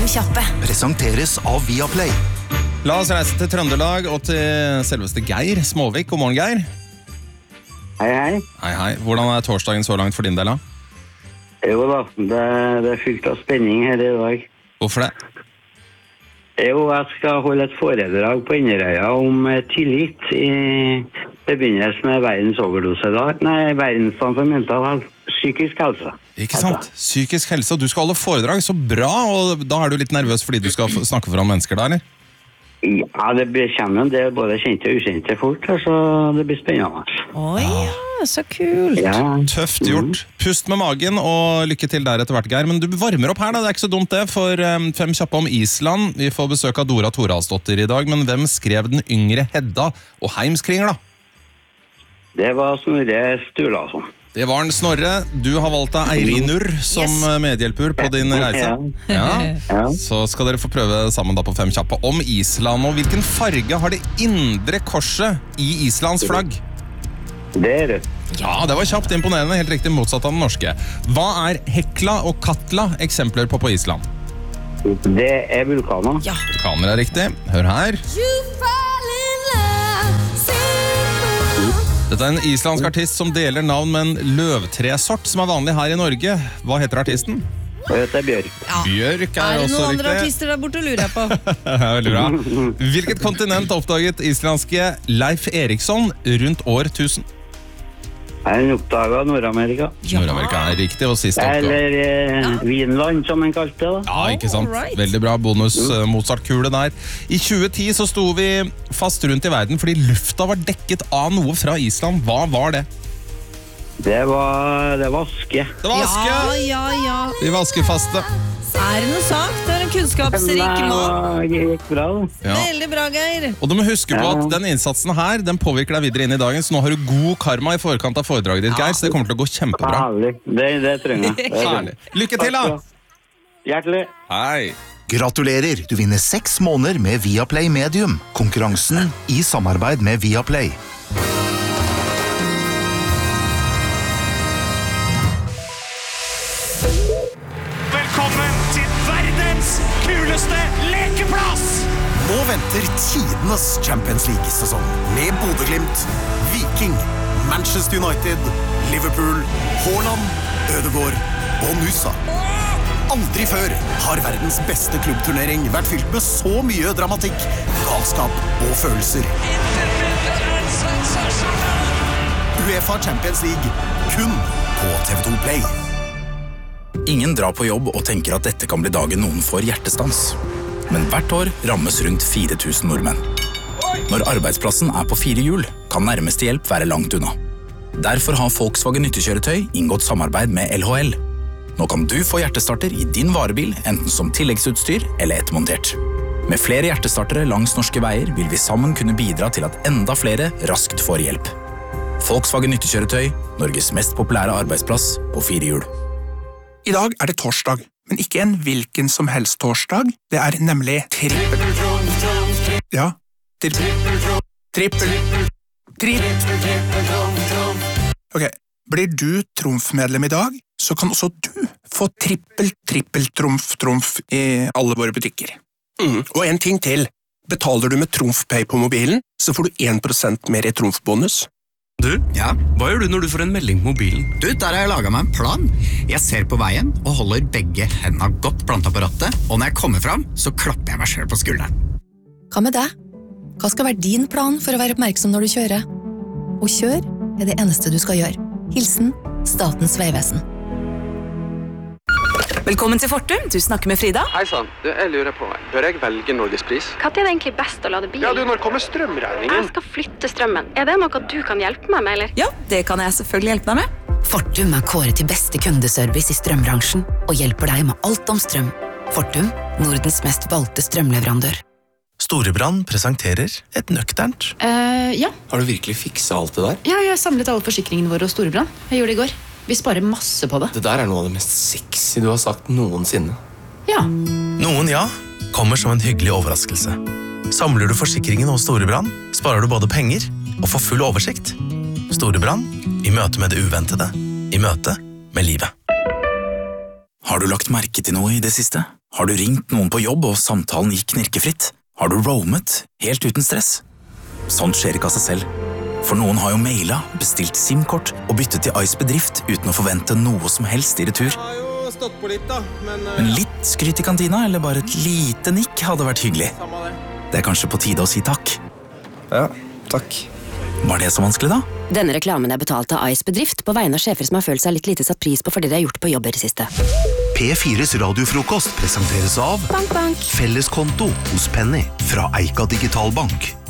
Fem kjappe. Presenteres av Viaplay. La oss reise til Trøndelag og til selveste Geir Småvik. God morgen, Geir. Hei, hei. Hei, hei. Hvordan torsdagen så langt for din del, da? Jo da, det fylt av spenning her i dag. Hvorfor det? Jo, jeg skal holde et foredrag på Inderøya om tillit i forbindelse med verdensdagen for mental psykisk helse. Ikke sant? Psykisk helse, og du skal holde foredrag, så bra, og da er du litt nervøs fordi du skal snakke foran mennesker da, eller? Ja, det kommer en del både kjente og ukjente folk, så det blir spennende. Oi, så kult. Ja. Tøft gjort. Pust med magen, og lykke til der etter hvert, Geir. Men du varmer opp her, da. Det er ikke så dumt det, for Fem kjappe om Island. Vi får besøk av Dora Thoralsdottir i dag, men hvem skrev den yngre Hedda og Heimskringer, da? Det var Snorre Sturlason. Det var en Snorre. Du har valgt deg Eirinur som medhjelper på din reise. Ja. Så skal dere få prøve sammen da på Fem kjappe om Island. Og hvilken farge har det indre korset i Islands flagg? Det er det. Ja, det var kjapt imponerende. Helt riktig motsatt av den norske. Hva er Hekla og Katla eksempler på Island? Det er vulkaner. Ja. Vulkaner er riktig. Hør her. Dette er en islandsk artist som deler navn med en løvtresort som er vanlig her i Norge. Hva heter artisten? Det heter Bjørk. Ja. Bjørk Er det også noen andre riktig. artister der borte, lurer jeg på? Veldig bra. Hvilket kontinent oppdaget islandske Leif Eriksson rundt år 1000? Han oppdaget Nord-Amerika. Ja. Nord-Amerika er riktig, og sist oppgave. Eller Vinland, som han kalte det da. Ja, ikke sant? Alright. Veldig bra bonus Mozart-kule der. I 2010 så sto vi fast rundt i verden fordi lufta var dekket av noe fra Island. Hva var det? Det var aske. Det var aske! Ja. De vaskefaste. Er det noe sak? Det er en kunnskapsrik mann. Det gikk bra da. Ja. Veldig bra, Geir. Og du må huske på at den innsatsen her, den påvirker deg videre inn i dagen, så nå har du god karma i forkant av foredraget ditt, Geir, så det kommer til å gå kjempebra. Herlig. Det trenger jeg. Det Herlig. Lykke til, da! Hjertelig. Hei! Gratulerer, du vinner 6 måneder med Viaplay Medium. Konkurransen i samarbeid med Viaplay. Velkommen til verdens kuleste lekeplass! Nå venter tidenes Champions League-sesong med Bodø/Glimt, Viking, Manchester United, Liverpool, Haaland, Ødegaard og Nusa. Aldri før har verdens beste klubbturnering vært fylt med så mye dramatikk, galskap og følelser. UEFA Champions League, kun på TV2 Play. Ingen drar på jobb og tenker at dette kan bli dagen noen får hjertestans. Men hvert år rammes rundt 4000 nordmenn. Når arbeidsplassen er på 4 hjul, kan nærmeste hjelp være langt unna. Derfor har Volkswagen nyttekjøretøy inngått samarbeid med LHL. Nå kan du få hjertestarter i din varebil, enten som tilleggsutstyr eller ettermontert. Med flere hjertestartere langs norske veier vil vi sammen kunne bidra til at enda flere raskt får hjelp. Volkswagen nyttekjøretøy, Norges mest populære arbeidsplass på 4 hjul. I dag er det torsdag, men ikke en hvilken som helst torsdag. Det er nemlig trippel. Ja, trippel. Ok, blir du trumfmedlem i dag, så kan også du få trippel-trumf i alle våre butikker. Og en ting til. Betaler du med TrumfPay på mobilen, så får du 1% mer i trumfbonus. Du, hva gjør du når du får en melding på mobilen? Du, der har jeg laget meg en plan. Jeg ser på veien og holder begge hendene godt plantet på rattet, og når jeg kommer frem, så klapper jeg meg selv på skulderen. Hva med deg? Hva skal være din plan for å være oppmerksom når du kjører? Å kjøre er det eneste du skal gjøre. Hilsen Statens vegvesen. Velkommen til Fortum, du snakker med Frida. Hei sann, jeg lurer på, bør jeg velge Norgespris? Hva er det egentlig best å lade bil? Ja, du, når kommer strømregningen? Jeg skal flytte strømmen. Er det noe du kan hjelpe meg med, eller? Ja, det kan jeg selvfølgelig hjelpe deg med. Fortum er kåret til beste kundeservice i strømbransjen og hjelper deg med alt om strøm. Fortum, Nordens mest valgte strømleverandør. Storebrand presenterer et nøkternt. Ja. Har du virkelig fikset alt det der? Ja, jeg samlet alle forsikringene våre hos Storebrand. Jeg gjorde det i går. Vi sparer masse på det. Det der er noe av det mest sexy du har sagt noensinne. Ja. Noen ja, kommer som en hyggelig overraskelse. Samler du forsikringen hos Storebrand, sparer du både penger og får full oversikt. Storebrand, i møte med det uventede, i møte med livet. Har du lagt merke til noe i det siste? Har du ringt noen på jobb og samtalen gikk knirkefritt? Har du roamet helt uten stress? Sånt skjer ikke av seg selv. For noen har jo mailet, bestilt SIM-kort og byttet til Ice Bedrift uten å forvente noe som helst i retur. Jeg har jo stått på litt da, Men litt skryt i kantina, eller bare et lite nikk hadde vært hyggelig. Det er kanskje på tide å si takk. Ja, takk. Var det så vanskelig da? Denne reklamen er betalt av Ice Bedrift på vegne av sjefer som har følt seg litt lite satt pris på for det de har gjort på jobb i det siste. P4s radiofrokost presenteres av Bank, bank. Felleskonto hos Penny fra Eika Digitalbank.